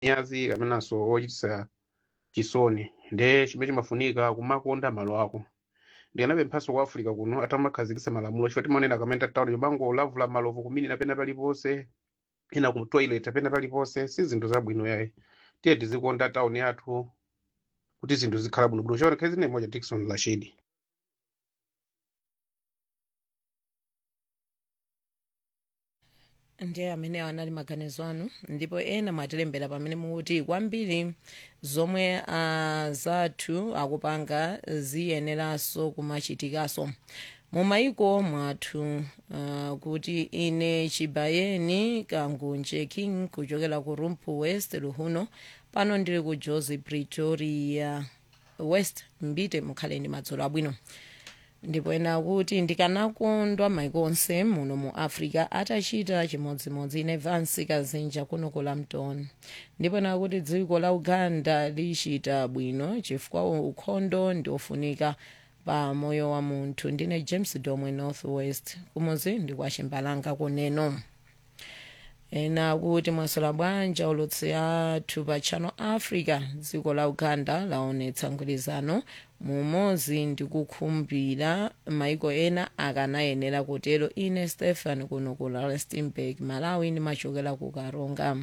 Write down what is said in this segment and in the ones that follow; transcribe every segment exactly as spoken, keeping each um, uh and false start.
nyazi kamenanso ochititsa chisoni nde chimene chimafunika kumakonda malo ako ndi anapemphanso kwa Africa kuno atamakhazikitsa malamulo chifukwa timaonera kamene taona yomangolavula malovu kuminira pena paliponse ena ku toilet pena paliponse si zinthu zabwino yayi tiye tizikonda tauni yathu kuti zinthu zikhala bwinobwino chona khezi ne moja Dickson Rashid. ndiye amene anali maganizo anu ndipo ena mwatilembera pamene mukuti kwambiri zomwe uh, zathu akupanga ziyeneranso kumachitikaso mu maiko mwathu uh, kuti ine Chibayeni Kangunje King kuchokera ku Rumpu West Luhuno pano ndili ku Jozi Pretoria West mbite mukhaleni madzulo abwino ndipo ena kuti ndikanakondwa maiko onse muno mu Africa atachita chimodzimodzi ine Vansi Kazinja kuno ku Lampton ndipo ena kuti dziko la Uganda lichita bwino chifukwa ukhondo ndiofunika pa moyo wa munthu. Ndine James Domwe North West kumuzi ndi kwa Chimbalanga kuneno. Ena kuti mwasala bwanja ulutsi athu pa Channel Africa dziko la Uganda laonetsa mgwirizano mumozi ndi kukhumbira maiko ena akanayenera kutero. Ine Stephen kuno ku Rustenburg Malawi ndimachokera ku Karonga.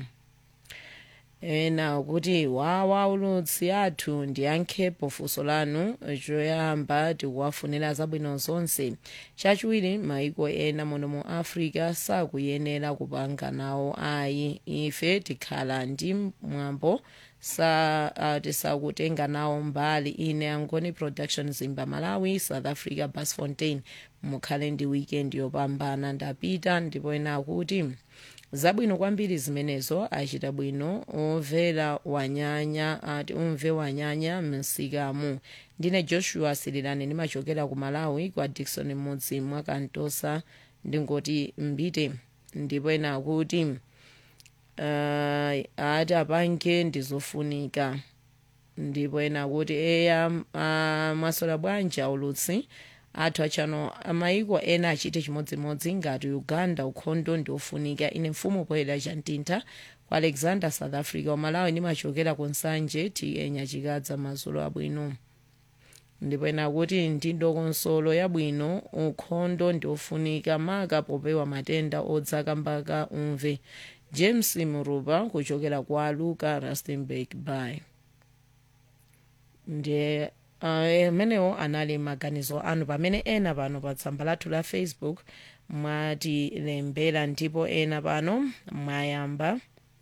Ena kuti wawa ulutsi athu ndiyankhe pofunso lanu choyamba tikuwafunira zabwino zonse. Chachiwiri maiko ena muno mu Africa sakuyenera kupanga nawo ayi ife tikhala ndi mwambo sa uh, tisakutenga nawo mbali. Ine Angoni Production Zimba Malawi South Africa Basfontein mukhale ndi weekend yopambana ndapita. Ndipo ena kuti zabwino kwambiri zimenezo achita bwino omvera wanyanya ati umve wanyanya msikamu. Ndine Joshua Sirilane ndimachokera ku Malawi kwa Dickson Mudzi mwakantosa ndingoti mbite. Ndipo ena kuti uh, ati apange ndizofunika. Ndipo ena kuti eya uh, mwasola bwanja ulutsi athu achano amaiko ena achite chimodzimodzi ngati Uganda ukhondo ndiofunika. Ine mfumu poyera chantintha kwa Alexander South Africa wa Malawi ndimachokera ku Nsanje ti enya chikadza madzulo abwino. Ndipo ena kuti ndindo konsolo yabwino ukhondo ndiofunika maka popewa matenda odzaka mpaka umve. James Muruba kuchokera kwa Luka Rustenburg Bay. Ndiye amenewo uh, anali maganizo anu pamene ena pano pa tsamba lathu la Facebook mwatilembera. Ndipo ena pano mwayamba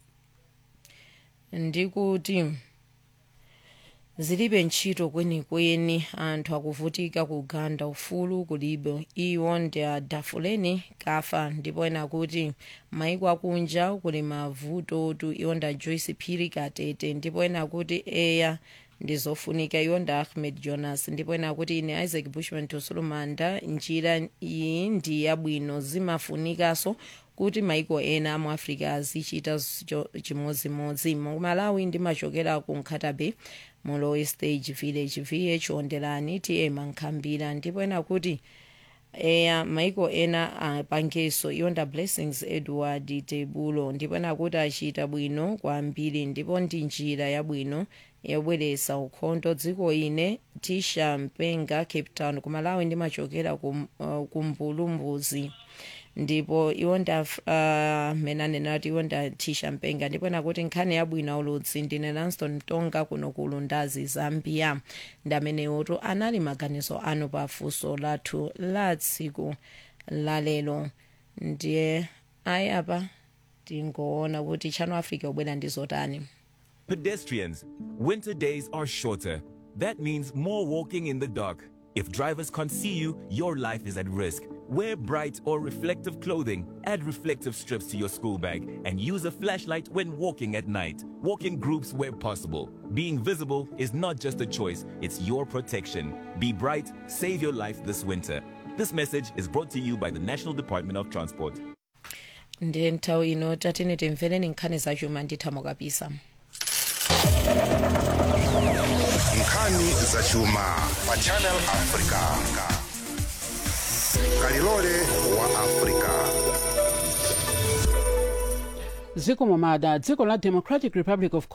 ndikuti zilibe ntchito kwenikweni anthu akuvutika ku Uganda ufulu kulibe iwo ndi adafuleni kafa. Ndipo ena kuti maiko akunja kuli mavuto tu iwo nda Joyce Phiri Katete. Ndipo ena kuti eya ndizofunika iwo nda Ahmed Jonas. Ndipo ena kuti ine Isaac Bushman Tosulumanda njira iyi ndi yabwino zimafunikanso kuti maiko ena mu Africa azichita chimodzimodzi. Mu Malawi ndimachokera ku Nkhatabe Molowe Stage Village V H Ondelani T M Nkhambira. Ndipo ena kuti eya maiko ena apangeso iwo nda Blessings Edward Tebulo. Ndipo ena kuti achita bwino kwambiri ndipo ndi njira yabwino yobweretsa ukhondo dziko. Ine Tisha Mpenga Cape Town ku Malawi ndimachokera ku uh, kumbulumbuzi. Ndipo iwo nda uh, menane nati iwo nda Tisha Mpenga. Ndipo nakuti nkhani yabwino ulutsi. Ndine Lanston Mtonga kuno ku Lundazi Zambia. Ndamenewoto anali maganizo anu pa funso lathu la tsiku la lero. Ndiye ayapa tingoona kuti Channel Africa ubwera ndizotani. Pedestrians, winter days are shorter. That means more walking in the dark. If drivers can't see you, your life is at risk. Wear bright or reflective clothing, add reflective strips to your school bag, and use a flashlight when walking at night. Walk in groups where possible. Being visible is not just a choice, it's your protection. Be bright, save your life this winter. This message is brought to you by the National Department of Transport. Ndiye nthawi ino tatene timvereni nkhani zachuma ndithamo kabisa. Nkhani zachuma pa Channel Africa. Kalilole wa Africa. ziko momada dziko la democratic republic of